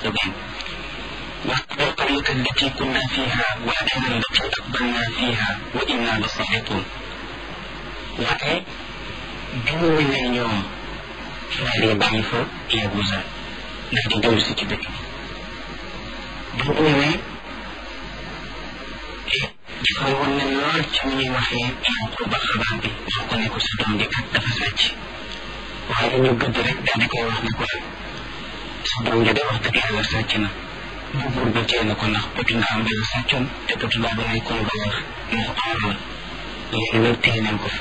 مبين واذكر القرية التي كنا فيها والعين التي أقبلنا فيها وإنا لصادقون waaye bi mu wëñee ñoom frère yi bàyyi fa Yahuza ndax di dellu si ci dëkk bi mu ñëwee dafa woon ne lool ci mu ñuy waxee Yaquba xabaar bi wax ko ne ko sa doom di kat dafa sàcc waaye ñu gëdd rek daal di koy wax ne ko sa doom di wax dëgg yàlla sàcc na bu buur ba tee na ko ndax potu ndaam bi la sàccoon te potu ndaam bi nekkoon valeur moo amoon léegi nag téye nañ ko fa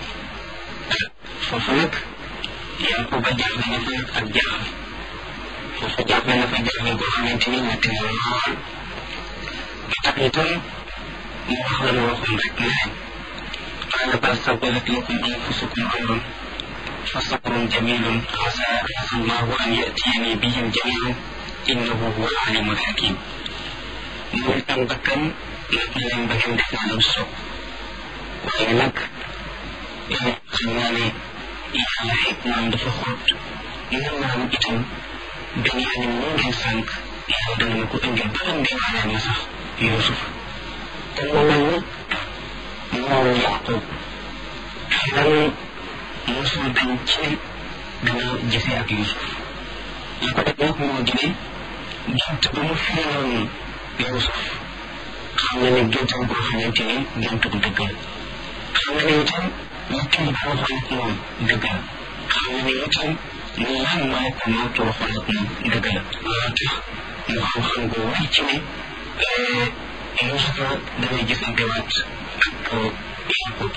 foofu nag Yaquba jaaxle na fa nag ak jaaxal foofu jaaxle na fa jaaxle boo xamante ni metti na lool ba tax itam mu wax la mu waxoon rek ne qaala bal sawwalat lakum anfusukum amran fa sabrun jamilun asa allahu an yatiyani bihim jamian innahu huwa al-alimu al-hakim mu itam bakkan nag na leen ba ngeen def naa leen soog waaye nag xam naa ne yàlla xikmaam dafa xóot mën naa am itam Benyamin moo ngeen sànq yàlla dana ma ko indil ba indiwaaneel ma sax Yuusuf te mu mel ni moom Yaqub xelam mosul dañ ci ne dana gisee ak Yuusuf li ko def nag moo di ne gént ba mu firoon Yuusuf xam na ne géntam boo xamante ni géntu bu dëgg la xam na ne itam kii ba waxoon ak moom dëgg la xam na ne itam lan moo ko nootu waxoon ak moom dëgg la loolu tax mu xam-xam gu wér ci ne Yuusufa damay gisante waat ak Yaqub